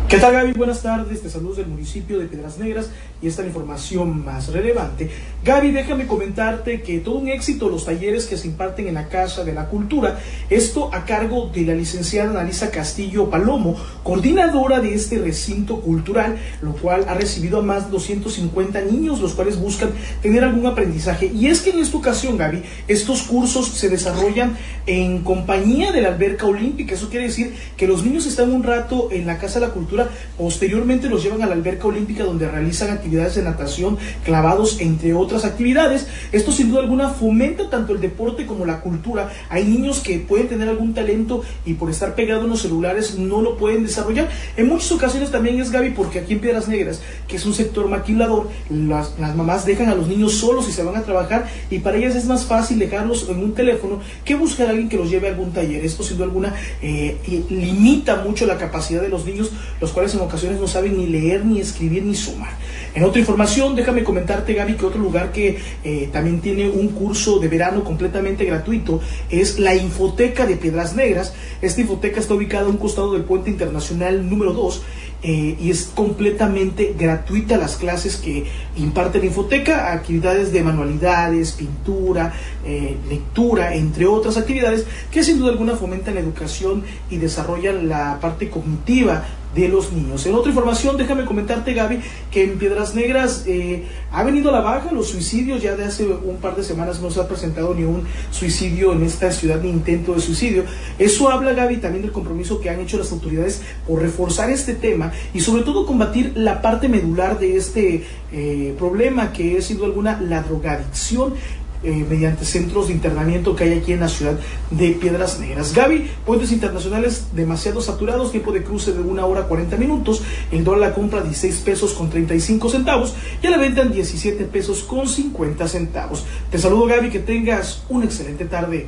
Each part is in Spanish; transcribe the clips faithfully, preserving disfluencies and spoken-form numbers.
¿Qué tal, Gaby? Buenas tardes, te saludo del municipio de Piedras Negras y esta es la información más relevante. Gaby, déjame comentarte que todo un éxito los talleres que se imparten en la Casa de la Cultura, esto a cargo de la licenciada Analisa Castillo Palomo, coordinadora de este recinto cultural, lo cual ha recibido a más de doscientos cincuenta niños, los cuales buscan tener algún aprendizaje. Y es que en esta ocasión, Gaby, estos cursos se desarrollan en compañía de la alberca olímpica. Eso quiere decir que los niños están un rato en la Casa de la Cultura, posteriormente los llevan a la alberca olímpica donde realizan actividades de natación, clavados, entre otras actividades. Esto sin duda alguna fomenta tanto el deporte como la cultura. Hay niños que pueden tener algún talento y por estar pegados en los celulares no lo pueden desarrollar. En muchas ocasiones también es, Gaby, porque aquí en Piedras Negras, que es un sector maquilador, las, las mamás dejan a los niños solos y se van a trabajar, y para ellas es más fácil dejarlos en un teléfono que buscar a alguien que los lleve a algún taller. Esto sin duda alguna eh, eh, limita mucho la capacidad de los niños, los cuales en ocasiones no saben ni leer, ni escribir, ni sumar. En otra información, déjame comentarte, Gaby, que otro lugar que eh, también tiene un curso de verano completamente gratuito es la Infoteca de Piedras Negras. Esta Infoteca está ubicada a un costado del Puente Internacional número dos, Eh, y es completamente gratuita las clases que imparte la Infoteca, actividades de manualidades, pintura, eh, lectura, entre otras actividades que sin duda alguna fomentan la educación y desarrollan la parte cognitiva de los niños. En otra información, déjame comentarte, Gaby, que en Piedras Negras eh, ha venido a la baja los suicidios. Ya de hace un par de semanas no se ha presentado ni un suicidio en esta ciudad, ni intento de suicidio. Eso habla, Gaby, también del compromiso que han hecho las autoridades por reforzar este tema y sobre todo combatir la parte medular de este eh, problema, que es sin duda alguna la drogadicción, Eh, mediante centros de internamiento que hay aquí en la ciudad de Piedras Negras. Gaby, puentes internacionales demasiado saturados, tiempo de cruce de una hora cuarenta minutos, el dólar la compra dieciséis pesos con treinta y cinco centavos y a la venta en diecisiete pesos con cincuenta centavos. Te saludo, Gaby, que tengas una excelente tarde.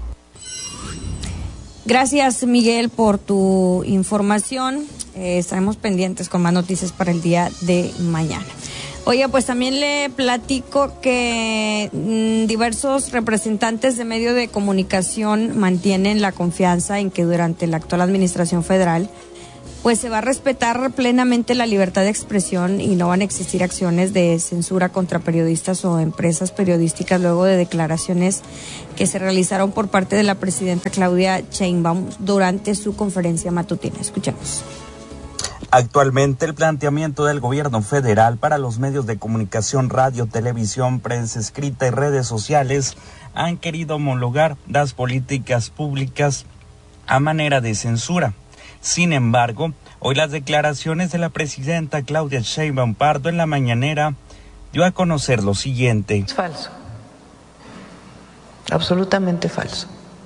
Gracias, Miguel, por tu información. Eh, estaremos pendientes con más noticias para el día de mañana. Oye, pues también le platico que mmm, diversos representantes de medios de comunicación mantienen la confianza en que durante la actual administración federal pues se va a respetar plenamente la libertad de expresión y no van a existir acciones de censura contra periodistas o empresas periodísticas luego de declaraciones que se realizaron por parte de la presidenta Claudia Sheinbaum durante su conferencia matutina. Escuchemos. Actualmente el planteamiento del gobierno federal para los medios de comunicación, radio, televisión, prensa escrita y redes sociales han querido homologar las políticas públicas a manera de censura. Sin embargo, hoy las declaraciones de la presidenta Claudia Sheinbaum Pardo en la mañanera dio a conocer lo siguiente. Es falso, absolutamente falso.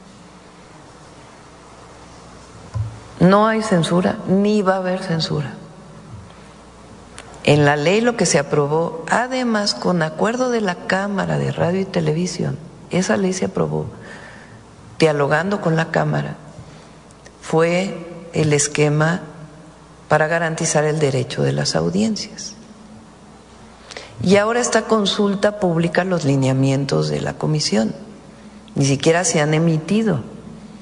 No hay censura, ni va a haber censura. En la ley lo que se aprobó, además con acuerdo de la Cámara de Radio y Televisión, esa ley se aprobó dialogando con la Cámara, fue el esquema para garantizar el derecho de las audiencias. Y ahora esta consulta pública, los lineamientos de la comisión, ni siquiera se han emitido.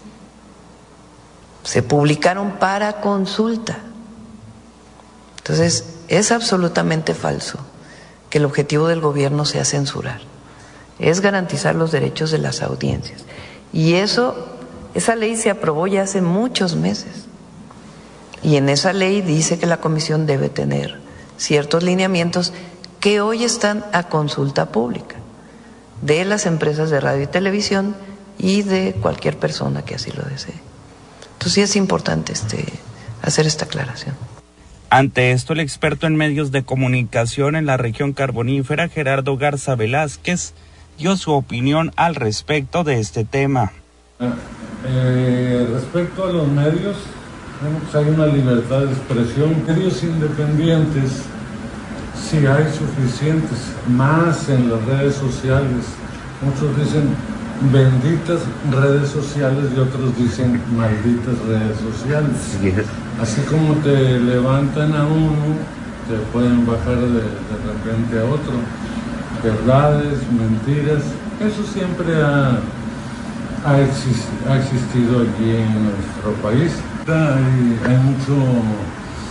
Se publicaron para consulta. Entonces, es absolutamente falso que el objetivo del gobierno sea censurar. Es garantizar los derechos de las audiencias. Y eso, esa ley se aprobó ya hace muchos meses. Y en esa ley dice que la comisión debe tener ciertos lineamientos que hoy están a consulta pública de las empresas de radio y televisión y de cualquier persona que así lo desee. Entonces sí es importante este, hacer esta aclaración. Ante esto, el experto en medios de comunicación en la región carbonífera, Gerardo Garza Velázquez, dio su opinión al respecto de este tema. Eh, respecto a los medios, pues hay una libertad de expresión. Medios independientes, sí hay suficientes, más en las redes sociales. Muchos dicen benditas redes sociales y otros dicen malditas redes sociales. Sí. Así como te levantan a uno, te pueden bajar de, de repente a otro. Verdades, mentiras, eso siempre ha, ha, exist, ha existido aquí en nuestro país. Hay, hay mucho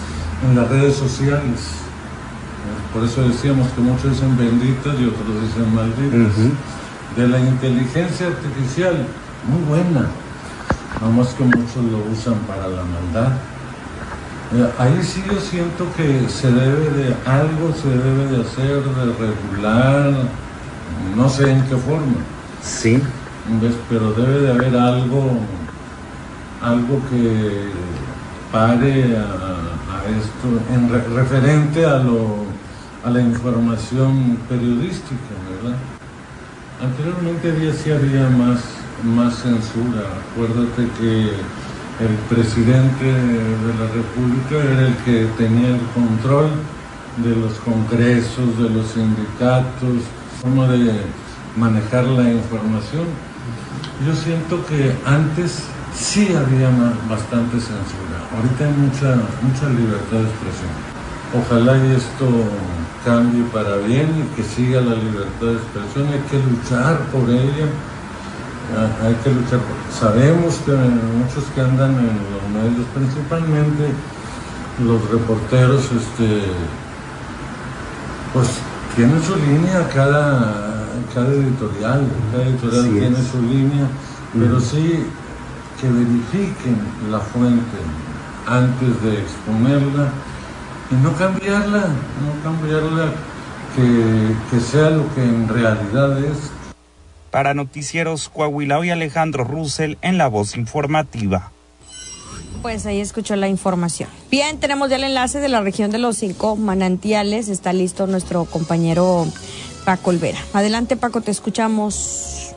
en las redes sociales. Por eso decíamos que muchos dicen benditas y otros dicen malditas. Uh-huh. De la inteligencia artificial, muy buena, nomás que muchos lo usan para la maldad. Eh, ahí sí yo siento que se debe de, algo se debe de hacer, de regular, no sé en qué forma. Sí. ¿Ves? Pero debe de haber algo, algo que pare a, a esto, en re, referente a lo, a la información periodística, ¿verdad? Anteriormente había, sí había más, más censura. Acuérdate que el presidente de la República era el que tenía el control de los congresos, de los sindicatos, forma de manejar la información. Yo siento que antes sí había más, bastante censura. Ahorita hay mucha, mucha libertad de expresión. Ojalá y esto cambie para bien y que siga la libertad de expresión. Hay que luchar por ella. Hay que luchar. Sabemos que muchos que andan en los medios, principalmente los reporteros, este, pues tienen su línea, cada, cada editorial, cada editorial sí tiene es. su línea, mm. pero sí que verifiquen la fuente antes de exponerla y no cambiarla, no cambiarla, que, que sea lo que en realidad es. Para Noticieros Coahuila, hoy Alejandro Russell en La Voz Informativa. Pues ahí escuchó la información. Bien, tenemos ya el enlace de la región de los cinco manantiales. Está listo nuestro compañero Paco Olvera. Adelante, Paco, te escuchamos.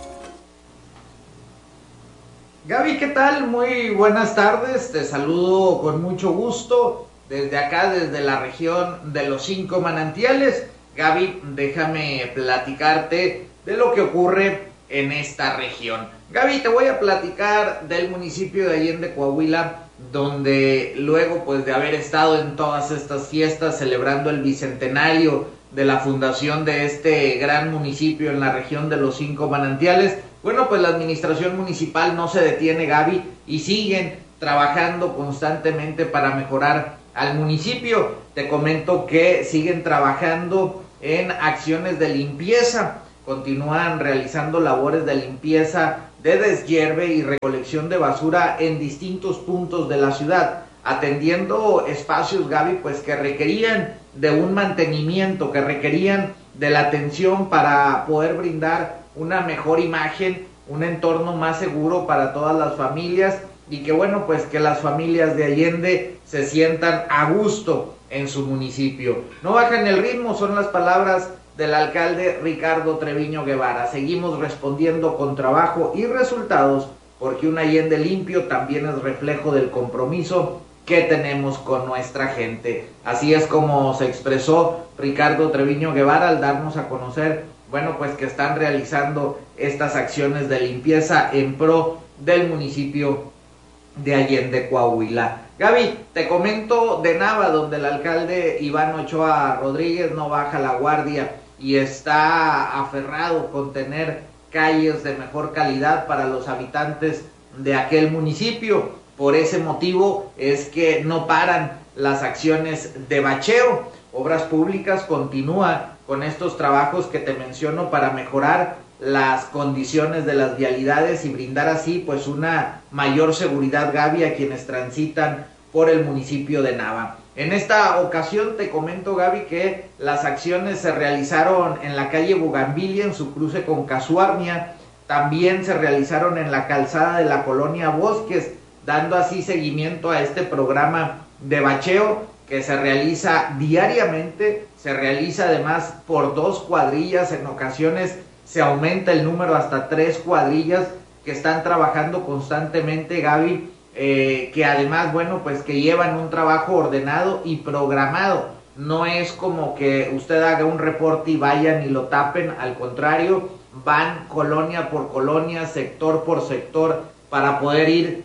Gaby, ¿qué tal? Muy buenas tardes. Te saludo con mucho gusto desde acá, desde la región de los cinco manantiales. Gaby, déjame platicarte de lo que ocurre en esta región. Gaby, te voy a platicar del municipio de Allende, Coahuila, donde luego pues de haber estado en todas estas fiestas celebrando el bicentenario de la fundación de este gran municipio en la región de los cinco manantiales, bueno, pues la administración municipal no se detiene, Gaby, y siguen trabajando constantemente para mejorar al municipio. Te comento que siguen trabajando en acciones de limpieza. Continúan realizando labores de limpieza, de deshierve y recolección de basura en distintos puntos de la ciudad, atendiendo espacios, Gaby, pues que requerían de un mantenimiento, que requerían de la atención para poder brindar una mejor imagen, un entorno más seguro para todas las familias y que bueno, pues que las familias de Allende se sientan a gusto en su municipio. No bajan el ritmo, son las palabras del alcalde Ricardo Treviño Guevara. Seguimos respondiendo con trabajo y resultados, porque un Allende limpio también es reflejo del compromiso que tenemos con nuestra gente. Así es como se expresó Ricardo Treviño Guevara al darnos a conocer, bueno, pues que están realizando estas acciones de limpieza en pro del municipio de Allende, Coahuila. Gaby, te comento de Nava, donde el alcalde Iván Ochoa Rodríguez no baja la guardia y está aferrado con tener calles de mejor calidad para los habitantes de aquel municipio. Por ese motivo es que no paran las acciones de bacheo. Obras Públicas continúa con estos trabajos que te menciono para mejorar las condiciones de las vialidades y brindar así pues una mayor seguridad, Gaby, a quienes transitan por el municipio de Nava. En esta ocasión te comento, Gaby, que las acciones se realizaron en la calle Bugambilia, en su cruce con Casuarnia. También se realizaron en la calzada de la colonia Bosques, dando así seguimiento a este programa de bacheo que se realiza diariamente. Se realiza además por dos cuadrillas, en ocasiones se aumenta el número hasta tres cuadrillas que están trabajando constantemente, Gaby, eh, que además, bueno, pues que llevan un trabajo ordenado y programado. No es como que usted haga un reporte y vayan y lo tapen, al contrario, van colonia por colonia, sector por sector, para poder ir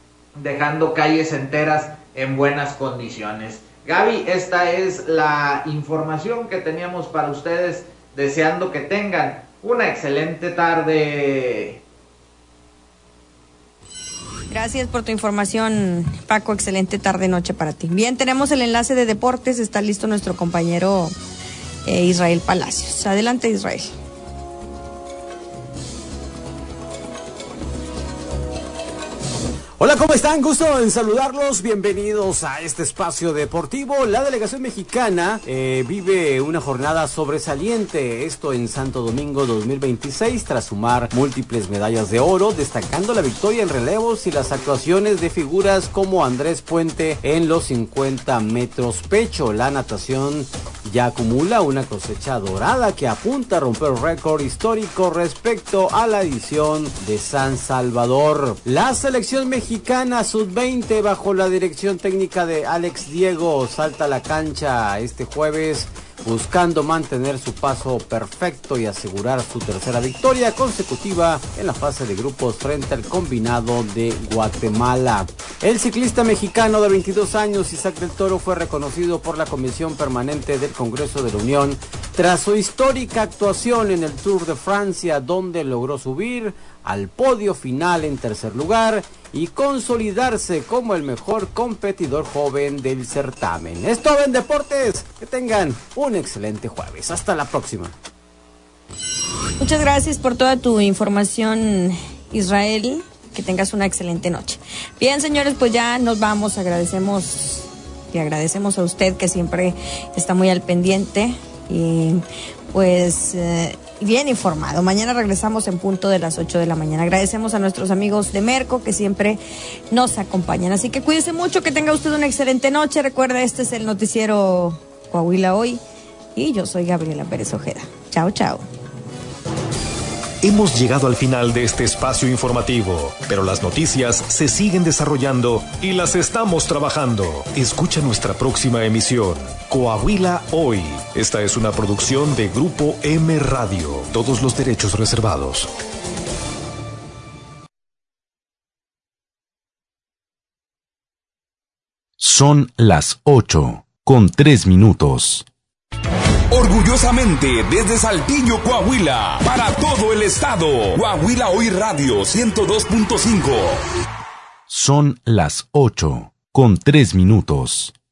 dejando calles enteras en buenas condiciones. Gaby, esta es la información que teníamos para ustedes, deseando que tengan una excelente tarde. Gracias por tu información, Paco. Excelente tarde-noche para ti. Bien, tenemos el enlace de deportes. Está listo nuestro compañero eh, Israel Palacios. Adelante, Israel. Hola, ¿cómo están? Gusto en saludarlos. Bienvenidos a este espacio deportivo. La delegación mexicana eh, vive una jornada sobresaliente, esto en Santo Domingo dos mil veintiséis, tras sumar múltiples medallas de oro, destacando la victoria en relevos y las actuaciones de figuras como Andrés Puente en los cincuenta metros pecho. La natación ya acumula una cosecha dorada que apunta a romper récord histórico respecto a la edición de San Salvador. La selección mexicana Mexicana sub veinte bajo la dirección técnica de Alex Diego salta a la cancha este jueves buscando mantener su paso perfecto y asegurar su tercera victoria consecutiva en la fase de grupos frente al combinado de Guatemala. El ciclista mexicano de veintidós años, Isaac del Toro, fue reconocido por la Comisión Permanente del Congreso de la Unión tras su histórica actuación en el Tour de Francia, donde logró subir al podio final en tercer lugar y consolidarse como el mejor competidor joven del certamen. Es todo en deportes. Que tengan un excelente jueves. Hasta la próxima. Muchas gracias por toda tu información, Israel. Que tengas una excelente noche. Bien, señores, pues ya nos vamos. Agradecemos y agradecemos a usted que siempre está muy al pendiente y pues eh, bien informado. Mañana regresamos en punto de las ocho de la mañana. Agradecemos a nuestros amigos de Merco que siempre nos acompañan. Así que cuídese mucho, que tenga usted una excelente noche. Recuerda, este es el noticiero Coahuila Hoy y yo soy Gabriela Pérez Ojeda. Chao, chao. Hemos llegado al final de este espacio informativo, pero las noticias se siguen desarrollando y las estamos trabajando. Escucha nuestra próxima emisión, Coahuila Hoy. Esta es una producción de Grupo M Radio. Todos los derechos reservados. Son las ocho, con tres minutos. Orgullosamente desde Saltillo, Coahuila, para todo el estado, Coahuila Hoy Radio ciento dos punto cinco. Son las ocho, con tres minutos.